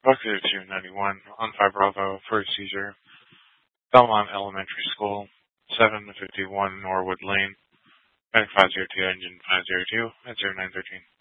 Bucket 291 on 5 Bravo for a seizure. Belmont Elementary School, 751 Norwood Lane, Medic 502, Engine 502 at 0913.